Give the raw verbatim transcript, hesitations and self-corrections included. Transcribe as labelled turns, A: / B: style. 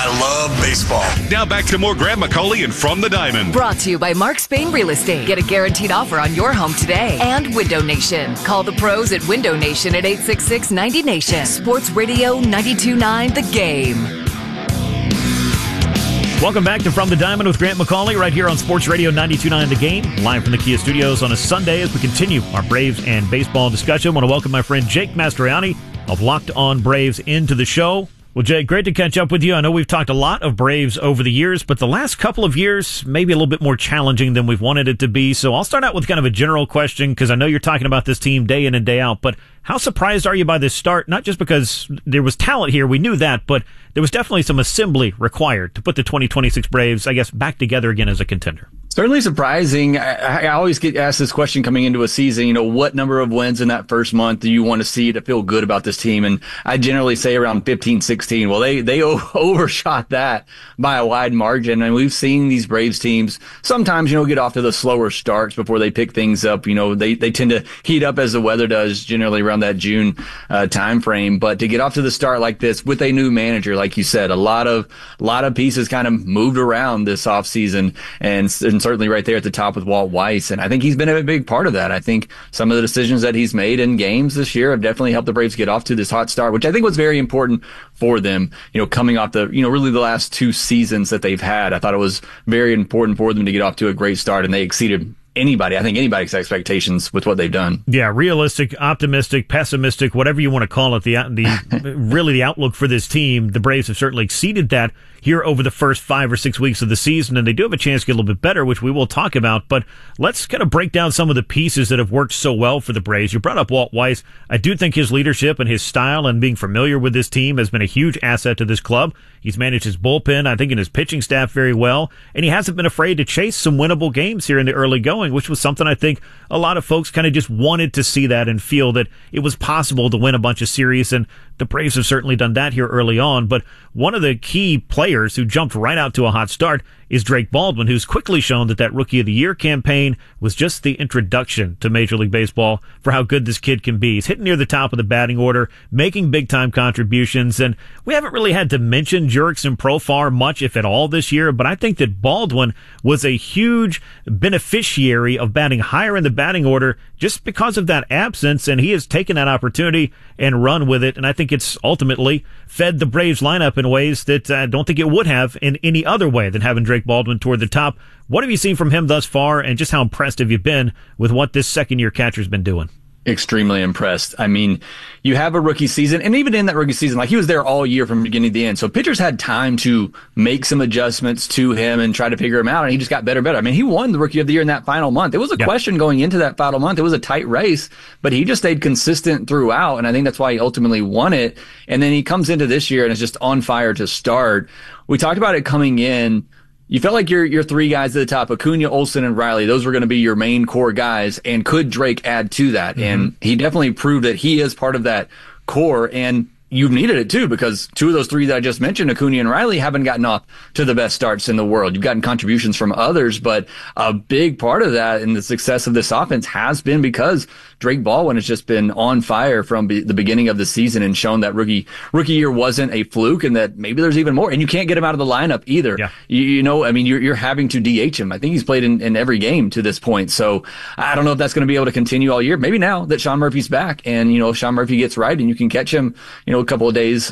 A: I love baseball.
B: Now back to more Grant McAuley and From the Diamond.
C: Brought to you by Mark Spain Real Estate. Get a guaranteed offer on your home today. And Window Nation. Call the pros at Window Nation at eight six six, ninety Nation. Sports Radio ninety-two point nine The Game.
D: Welcome back to From the Diamond with Grant McAuley right here on Sports Radio ninety-two point nine The Game. Live from the Kia Studios on a Sunday as we continue our Braves and baseball discussion. I want to welcome my friend Jake Mastriani of Locked On Braves into the show. Well, Jake, great to catch up with you. I know we've talked a lot of Braves over the years, but the last couple of years, maybe a little bit more challenging than we've wanted it to be. So I'll start out with kind of a general question, because I know you're talking about this team day in and day out, but how surprised are you by this start? Not just because there was talent here, we knew that, but there was definitely some assembly required to put the twenty twenty-six Braves, I guess, back together again as a contender.
E: Certainly surprising. I, I always get asked this question coming into a season, you know, what number of wins in that first month do you want to see to feel good about this team? And I generally say around fifteen, sixteen. Well, they, they overshot that by a wide margin. And we've seen these Braves teams sometimes, you know, get off to the slower starts before they pick things up. You know, they, they tend to heat up as the weather does generally around that June uh, time frame. But to get off to the start like this with a new manager, like you said, a lot of, a lot of pieces kind of moved around this offseason, and, and certainly right there at the top with Walt Weiss. And I think he's been a big part of that. I think some of the decisions that he's made in games this year have definitely helped the Braves get off to this hot start, which I think was very important for them, you know, coming off the, you know, really the last two seasons that they've had. I thought it was very important for them to get off to a great start, and they exceeded anybody, I think anybody's expectations with what they've done.
D: Yeah, realistic, optimistic, pessimistic, whatever you want to call it, the the really the outlook for this team, the Braves have certainly exceeded that here over the first five or six weeks of the season, and they do have a chance to get a little bit better, which we will talk about. But let's kind of break down some of the pieces that have worked so well for the Braves. You brought up Walt Weiss. I do think his leadership and his style and being familiar with this team has been a huge asset to this club. He's managed his bullpen, I think, and his pitching staff very well, and he hasn't been afraid to chase some winnable games here in the early going, which was something I think a lot of folks kind of just wanted to see that and feel that it was possible to win a bunch of series, and the Braves have certainly done that here early on. But one of the key players who jumped right out to a hot start is Drake Baldwin, who's quickly shown that that Rookie of the Year campaign was just the introduction to Major League Baseball for how good this kid can be. He's hitting near the top of the batting order, making big-time contributions, and we haven't really had to mention Jurickson Profar much, if at all, this year, but I think that Baldwin was a huge beneficiary of batting higher in the batting order just because of that absence, and he has taken that opportunity and run with it, and I think it's ultimately fed the Braves lineup in ways that I don't think it would have in any other way than having Drake Baldwin toward the top. What have you seen from him thus far, and just how impressed have you been with what this second-year catcher's been doing?
E: Extremely impressed. I mean, you have a rookie season, and even in that rookie season, like, he was there all year from beginning to the end. So pitchers had time to make some adjustments to him and try to figure him out, and he just got better and better. I mean, he won the Rookie of the Year in that final month. It was a
D: yeah.
E: question going into that final month. It was a tight race, but he just stayed consistent throughout, and I think that's why he ultimately won it. And then he comes into this year and is just on fire to start. We talked about it coming in. You felt like your your three guys at the top, Acuna, Olsen, and Riley, those were going to be your main core guys, and could Drake add to that? Mm-hmm. And he definitely proved that he is part of that core, and you've needed it too, because two of those three that I just mentioned, Acuna and Riley, haven't gotten off to the best starts in the world. You've gotten contributions from others, but a big part of that and the success of this offense has been because Drake Baldwin has just been on fire from be- the beginning of the season and shown that rookie rookie year wasn't a fluke, and that maybe there's even more. And you can't get him out of the lineup either.
D: Yeah.
E: You, you know, I mean, you're you're having to D H him. I think he's played in, in every game to this point. So I don't know if that's going to be able to continue all year. Maybe now that Sean Murphy's back, and, you know, if Sean Murphy gets right and you can catch him, you know, a couple of days